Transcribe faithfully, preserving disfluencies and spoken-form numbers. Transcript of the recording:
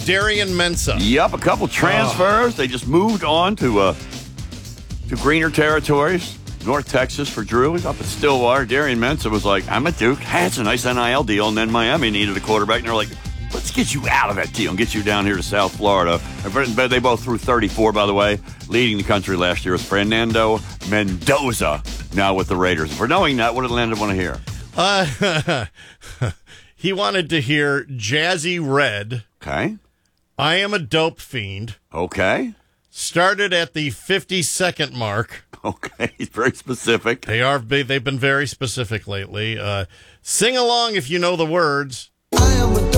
Darian Mensah. Yep, a couple transfers. Oh. They just moved on to uh, to greener territories. North Texas for Drew. He's up at Stillwater. Darian Mensah was like, I'm at Duke. Hey, it's a nice N I L deal. And then Miami needed a quarterback. And they're like, let's get you out of that deal and get you down here to South Florida. But they both threw thirty-four, by the way. Leading the country last year was Fernando Mendoza, now with the Raiders. For knowing that, what did Landon want to hear? Uh, he wanted to hear Jazzy Red. Okay. I am a dope fiend. Okay. Started at the fifty-second mark. Okay, he's very specific. They are. They've been very specific lately. Uh, sing along if you know the words. I am a